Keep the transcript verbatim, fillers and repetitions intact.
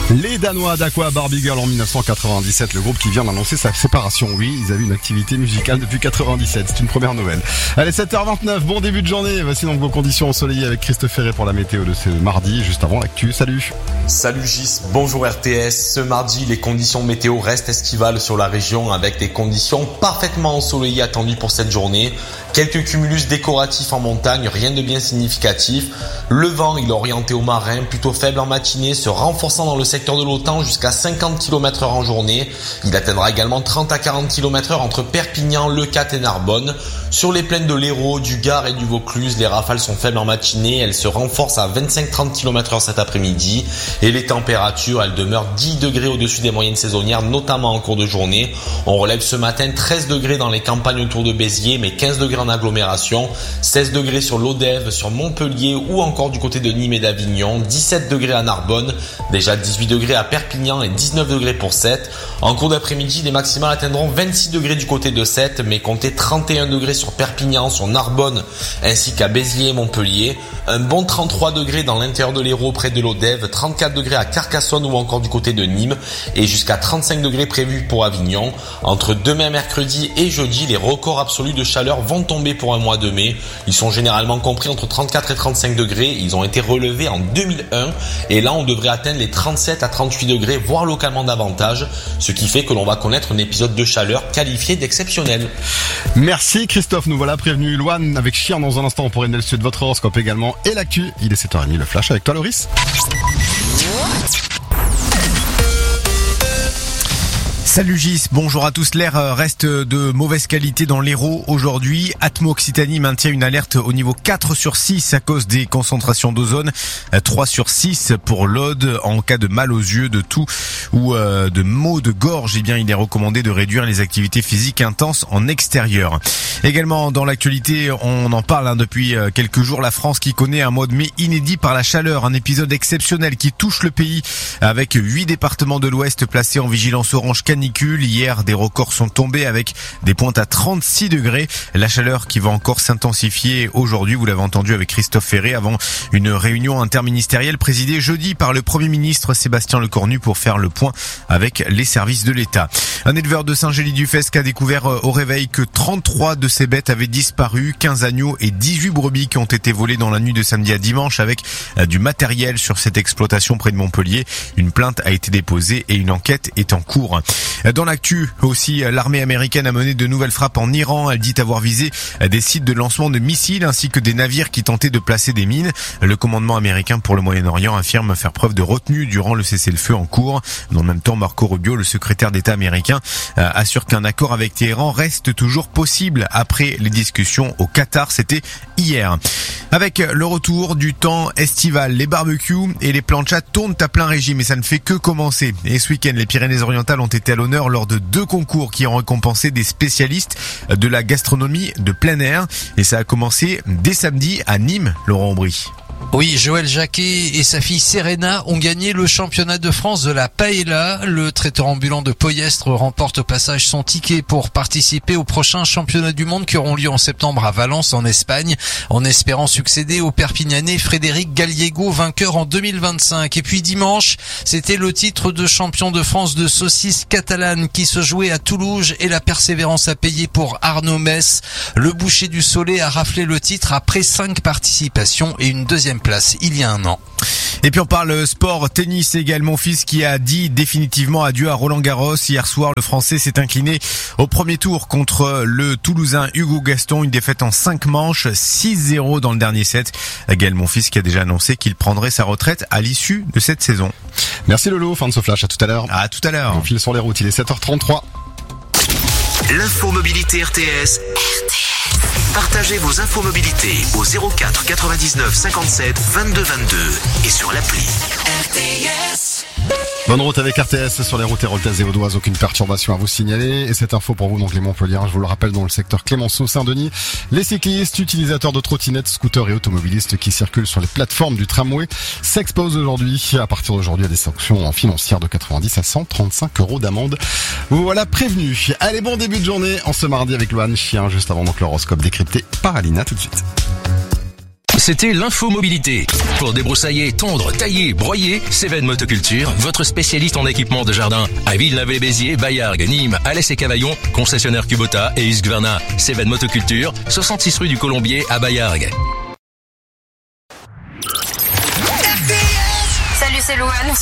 Les Danois d'Aqua Barbie Girl en dix-neuf cent quatre-vingt-dix-sept, le groupe qui vient d'annoncer sa séparation. Oui, ils avaient une activité musicale depuis quatre-vingt-dix-sept, c'est une première nouvelle. Allez, sept heures vingt-neuf, bon début de journée. Voici donc vos conditions ensoleillées avec Christophe Ferré pour la météo de ce mardi, juste avant l'actu. Salut. Salut Gis, bonjour R T S. Ce mardi, les conditions météo restent estivales sur la région avec des conditions parfaitement ensoleillées attendues pour cette journée. Quelques cumulus décoratifs en montagne, rien de bien significatif. Le vent, il est orienté au marin, plutôt faible en matinée, se renforçant dans le secteur de l'Autan jusqu'à cinquante kilomètres heure en journée. Il atteindra également trente à quarante kilomètres heure entre Perpignan, Leucate et Narbonne. Sur les plaines de l'Hérault, du Gard et du Vaucluse, les rafales sont faibles en matinée. Elles se renforcent à vingt-cinq à trente kilomètres heure cet après-midi. Et les températures, elles demeurent dix degrés au-dessus des moyennes saisonnières, notamment en cours de journée. On relève ce matin treize degrés dans les campagnes autour de Béziers, mais quinze degrés en agglomération, seize degrés sur l'Odève, sur Montpellier ou encore du côté de Nîmes et d'Avignon, dix-sept degrés à Narbonne, déjà dix-huit degrés à Perpignan et dix-neuf degrés pour Sète. En cours d'après-midi, les maximales atteindront vingt-six degrés du côté de Sète, mais comptez trente et un degrés sur Perpignan, sur Narbonne, ainsi qu'à Béziers et Montpellier. Un bon trente-trois degrés dans l'intérieur de l'Hérault près de l'Odève, trente-quatre degrés à Carcassonne ou encore du côté de Nîmes et jusqu'à trente-cinq degrés prévus pour Avignon. Entre demain mercredi et jeudi, les records absolus de chaleur vont tomber pour un mois de mai. Ils sont généralement compris entre trente-quatre et trente-cinq degrés. Ils ont été relevés en deux mille un et là on devrait atteindre les trente-sept à trente-huit degrés, voire localement davantage, ce qui fait que l'on va connaître un épisode de chaleur qualifié d'exceptionnel. Merci Christophe, nous voilà prévenus. Loane avec Chien dans un instant pour Enel Sud, votre horoscope également et l'actu. Il est sept heures trente, le flash avec toi Loris. Salut Gis, bonjour à tous. L'air reste de mauvaise qualité dans l'Hérault aujourd'hui. Atmo Occitanie maintient une alerte au niveau quatre sur six à cause des concentrations d'ozone, trois sur six pour l'Aude. En cas de mal aux yeux, de toux ou de maux de gorge, eh bien il est recommandé de réduire les activités physiques intenses en extérieur. Également dans l'actualité, on en parle hein, depuis quelques jours, la France qui connaît un mois de mai inédit par la chaleur, un épisode exceptionnel qui touche le pays avec huit départements de l'Ouest placés en vigilance orange canicule. Hier, des records sont tombés avec des pointes à trente-six degrés. La chaleur qui va encore s'intensifier aujourd'hui, vous l'avez entendu avec Christophe Ferré, avant une réunion interministérielle présidée jeudi par le Premier ministre Sébastien Lecornu pour faire le point avec les services de l'État. Un éleveur de Saint-Gély-du-Fesque a découvert au réveil que trente-trois de ses bêtes avaient disparu, quinze agneaux et dix-huit brebis qui ont été volés dans la nuit de samedi à dimanche avec du matériel sur cette exploitation près de Montpellier. Une plainte a été déposée et une enquête est en cours. Dans l'actu aussi, l'armée américaine a mené de nouvelles frappes en Iran. Elle dit avoir visé des sites de lancement de missiles ainsi que des navires qui tentaient de placer des mines. Le commandement américain pour le Moyen-Orient affirme faire preuve de retenue durant le cessez-le-feu en cours. Dans le même temps, Marco Rubio, le secrétaire d'État américain, assure qu'un accord avec Téhéran reste toujours possible après les discussions au Qatar. C'était hier. Avec le retour du temps estival, les barbecues et les planchas tournent à plein régime et ça ne fait que commencer. Et ce week-end, les Pyrénées-Orientales ont été à l'honneur lors de deux concours qui ont récompensé des spécialistes de la gastronomie de plein air. Et ça a commencé dès samedi à Nîmes, Laurent Aubry. Oui, Joël Jacquet et sa fille Serena ont gagné le championnat de France de la paella. Le traiteur ambulant de Poyestre remporte au passage son ticket pour participer au prochain championnat du monde qui auront lieu en septembre à Valence en Espagne, en espérant succéder au Perpignanais Frédéric Gallego, vainqueur en deux mille vingt-cinq. Et puis dimanche, c'était le titre de champion de France de saucisse catalane qui se jouait à Toulouse et la persévérance a payé pour Arnaud Mess. Le boucher du Soleil a raflé le titre après cinq participations et une deuxième place il y a un an. Et puis on parle sport, tennis également. Mon fils qui a dit définitivement adieu à Roland Garros. Hier soir, le Français s'est incliné au premier tour contre le Toulousain Hugo Gaston. Une défaite en cinq manches, six zéro dans le dernier set. Gaël Monfils qui a déjà annoncé qu'il prendrait sa retraite à l'issue de cette saison. Merci Lolo, fin de ce flash, à tout à l'heure. À tout à l'heure. On file sur les routes, il est sept heures trente-trois. L'info mobilité R T S. Partagez vos infos mobilité au zéro quatre quatre-vingt-dix-neuf cinquante-sept vingt-deux vingt-deux et sur l'appli R T S. Bonne route avec R T S sur les routes héroltaises et vaudoises, aucune perturbation à vous signaler. Et cette info pour vous, donc les Montpelliérains, je vous le rappelle, dans le secteur Clémenceau-Saint-Denis, les cyclistes, utilisateurs de trottinettes, scooters et automobilistes qui circulent sur les plateformes du tramway s'exposent aujourd'hui, à partir d'aujourd'hui, à des sanctions financières de quatre-vingt-dix à cent trente-cinq euros d'amende. Vous voilà prévenus. Allez, bon début de journée en ce mardi avec Loane Chien, juste avant donc l'horoscope décrypté par Alina tout de suite. C'était l'info mobilité. Pour débroussailler, tondre, tailler, broyer, Cévennes Motoculture, votre spécialiste en équipement de jardin. À Villeneuve-les-Béziers, Baillargues, Nîmes, Alès et Cavaillon, concessionnaire Kubota et Husqvarna. Cévennes Motoculture, soixante-six rue du Colombier à Baillargues. Salut, c'est Louane.